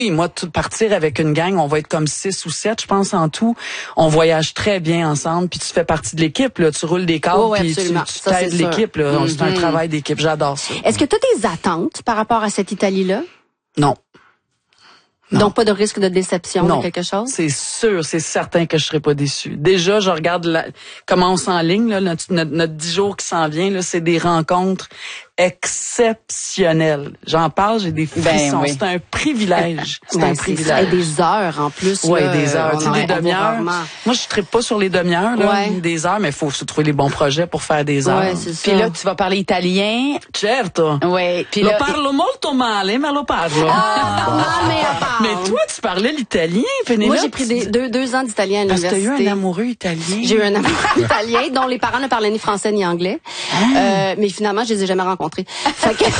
Et moi, partir avec une gang, on va être comme 6 ou 7, je pense, en tout. On voyage très bien ensemble, puis tu fais partie de l'équipe, là. Tu roules des câbles, puis tu t'aides l'équipe, là. Mm-hmm. C'est un travail d'équipe, j'adore ça. Est-ce que tu as des attentes par rapport à cette Italie-là? Non. Donc, pas de risque de déception de quelque chose? C'est sûr, c'est certain que je serai pas déçue. Déjà, je regarde comment on s'enligne, là, notre 10 jours qui s'en vient, là, c'est des rencontres exceptionnelles. J'en parle, j'ai des frissons. Oui. C'est un privilège. C'est un privilège. Et des heures, en plus. Oui, des heures. Tu sais, des demi-heures. Moi, je tripe pas sur les demi-heures, là, des heures, mais il faut se trouver les bons projets pour faire des heures. Ouais, c'est ça. Puis là, tu vas parler italien. Certo. Oui. Puis lo parlo molto male, ma lo parlo. Mais toi, tu parlais l'italien, Pénélope? Moi, j'ai pris deux ans d'italien à l'université. Parce que t'as eu un amoureux italien. J'ai eu un amoureux italien dont les parents ne parlaient ni français ni anglais. Mais finalement, je les ai jamais rencontrés. Fait que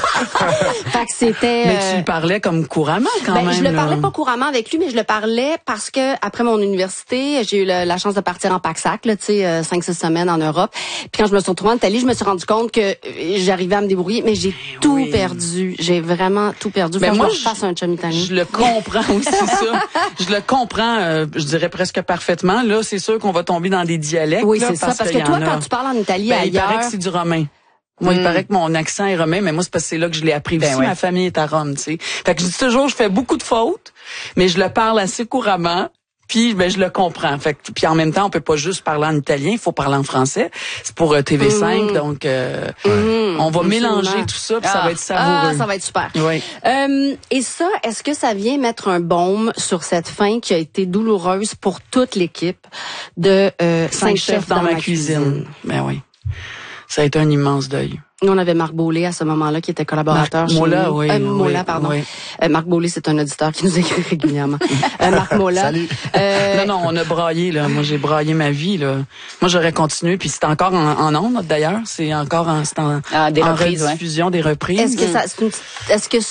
c'était... Mais tu le parlais comme couramment, quand même. Je le parlais pas couramment avec lui, mais je le parlais parce que après mon université, j'ai eu la chance de partir en pack-sac, là, tu sais, 5-6 semaines en Europe. Puis quand je me suis retrouvée en Italie, je me suis rendu compte que j'arrivais à me débrouiller, mais j'ai tout perdu. J'ai vraiment tout perdu. Mais moi, je fasse un chum italien. Je le comprends aussi, ça. Je le comprends, je dirais presque parfaitement. Là, c'est sûr qu'on va tomber dans des dialectes. Oui, c'est ça. Parce que toi, quand tu parles en Italie ailleurs... il paraît que c'est du romain. Moi, il paraît que mon accent est romain, mais moi, c'est parce que c'est là que je l'ai appris aussi. Ma famille est à Rome, tu sais. Fait que je dis toujours, je fais beaucoup de fautes, mais je le parle assez couramment. Puis, je le comprends. Fait que, puis en même temps, on peut pas juste parler en italien, il faut parler en français. C'est pour TV5, donc on va mélanger tout ça, puis ça va être savoureux. Ça va être super. Oui. Et ça, est-ce que ça vient mettre un baume sur cette fin qui a été douloureuse pour toute l'équipe de 5 chefs dans ma cuisine? Ben oui. Ça a été un immense deuil. Nous, on avait Marc Beaulé à ce moment-là, qui était collaborateur chez nous. Oui. Mola, pardon. Oui. Marc Beaulé, c'est un auditeur qui nous écrit régulièrement. Marc Mola. Salut. Non, on a braillé, là. Moi, j'ai braillé ma vie, là. Moi, j'aurais continué, puis c'est encore en ondes, d'ailleurs. C'est encore en rediffusion, des reprises. Est-ce que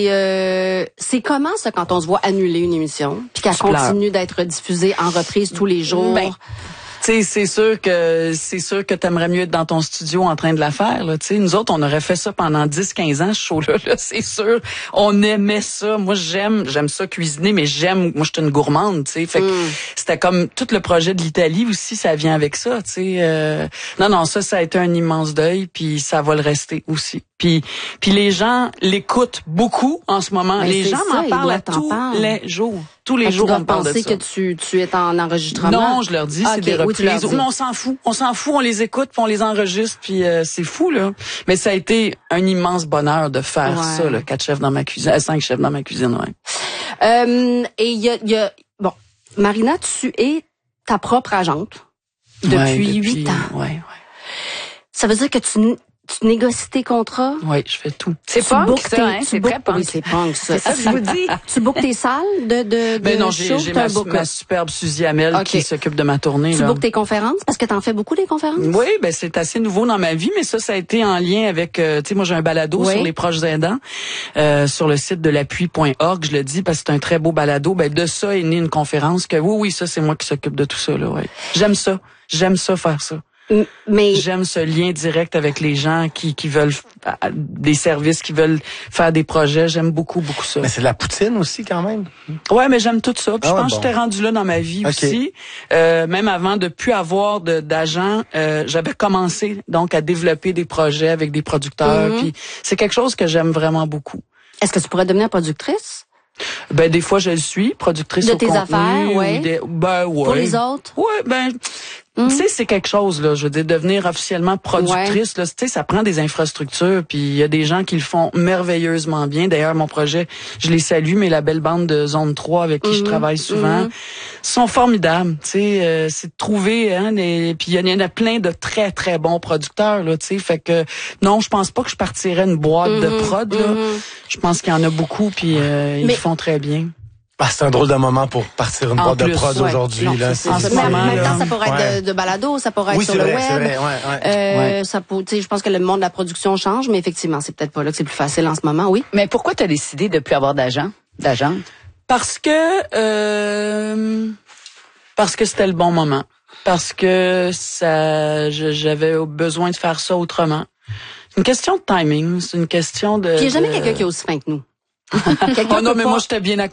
c'est comment, ça, quand on se voit annuler une émission, puis qu'elle continue d'être diffusée en reprise tous les jours? Tu sais, c'est sûr que t'aimerais mieux être dans ton studio en train de la faire, là. Tu sais, nous autres, on aurait fait ça pendant 10-15 ans, ce show-là, là, c'est sûr. On aimait ça. Moi, j'aime ça cuisiner, mais moi, je suis une gourmande, tu sais. Fait que c'était comme tout le projet de l'Italie aussi, ça vient avec ça, tu sais. Non, ça a été un immense deuil, puis ça va le rester aussi. Puis les gens l'écoutent beaucoup en ce moment. Les gens m'en parlent tous les jours. Tous les jours, on parle de ça. Tu dois penser que tu es en enregistrement? Non, je leur dis, c'est des reprises. Oui, on s'en fout. On les écoute, puis on les enregistre, puis c'est fou, là. Mais ça a été un immense bonheur de faire ça, là, 5 chefs dans ma cuisine, ouais. Et il y a... Bon, Marina, tu es ta propre agente depuis 8 ans. Ouais. Ça veut dire que tu négocies tes contrats? Oui, je fais tout. C'est punk, ça, hein? C'est très punk. Oui, c'est punk, ça. C'est ça que je vous dis. Tu bookes tes salles Ben non, j'ai ma superbe Suzy Hamel qui s'occupe de ma tournée. Tu bookes tes conférences? Parce que t'en fais beaucoup des conférences? Oui, ben c'est assez nouveau dans ma vie, mais ça a été en lien avec, tu sais, moi j'ai un balado sur les proches aidants, sur le site de l'appui.org, je le dis, parce que c'est un très beau balado. Ben de ça est née une conférence que oui, ça c'est moi qui s'occupe de tout ça, là, ouais. J'aime ça faire ça. Mais j'aime ce lien direct avec les gens qui veulent des services, qui veulent faire des projets. J'aime beaucoup ça. Mais c'est de la poutine aussi quand même. Ouais, mais j'aime tout ça. Puis je pense que j'étais rendu là dans ma vie aussi. Même avant de plus avoir d'agent, j'avais commencé donc à développer des projets avec des producteurs. Puis c'est quelque chose que j'aime vraiment beaucoup. Est-ce que tu pourrais devenir productrice? Ben des fois je le suis, productrice de au tes contenu, affaires, ouais. Pour les autres. Ouais, ben tu sais, c'est quelque chose, là. Je veux dire, devenir officiellement productrice, là, tu sais, ça prend des infrastructures, puis il y a des gens qui le font merveilleusement bien. D'ailleurs, mon projet, je les salue, mais la belle bande de Zone 3 avec qui je travaille souvent, sont formidables, tu sais. C'est de trouver, puis il y en a plein de très, très bons producteurs, là, tu sais. Fait que, non, je pense pas que je partirais une boîte de prod, là. Je pense qu'il y en a beaucoup, puis ils le font très bien. Ah, c'est un drôle de moment pour partir une boîte de prod aujourd'hui. Là, mais en même temps, ça pourrait être de balado, ça pourrait être sur le web. Ça peut, tu sais, je pense que le monde de la production change, mais effectivement, c'est peut-être pas là que c'est plus facile en ce moment, oui. Mais pourquoi tu as décidé de plus avoir d'agente? Parce que c'était le bon moment. Parce que j'avais besoin de faire ça autrement. C'est une question de timing, c'est une question de... Puis il n'y a jamais quelqu'un qui est aussi fin que nous. Oh non, mais moi, j'étais bien